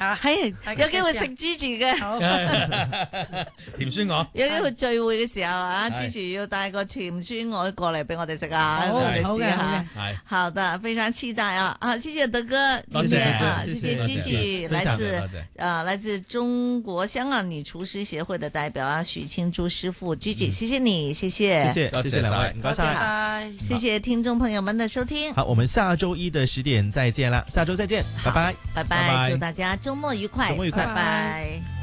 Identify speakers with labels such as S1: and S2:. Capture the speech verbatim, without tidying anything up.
S1: 嚇，
S2: 係有機會食 Gigi 嘅，
S3: 甜酸鵝，
S2: 有機會聚會嘅時候啊
S3: 係
S2: ，Gigi 要帶個甜酸鵝過嚟俾我哋食啊，俾
S1: 好
S2: 我哋
S1: 好嘅好
S2: 試下
S1: 嘅。
S3: 係
S2: 好的，非常期待啊！啊，謝謝德哥，
S3: 多謝
S2: 今天啊，
S3: 謝
S2: 謝謝
S3: 謝多謝
S2: Gigi，
S3: 非常
S2: 來自
S3: 多謝
S2: 啊，來自中國香港女廚師協會的代表啊，許慶珠師傅 Gigi，謝謝你，謝謝，
S4: 謝謝，
S3: 多謝
S4: 謝謝兩位，
S3: 晒
S4: 唔該
S1: 多謝
S4: 晒。
S1: 晒。
S2: 謝謝聽眾朋友們的收聽，
S4: 好，我們下周一的十點再見啦，下周再見，拜拜。
S2: 拜
S3: 拜拜
S2: 拜，祝大家周末愉快，
S4: 周末愉快
S2: 拜拜。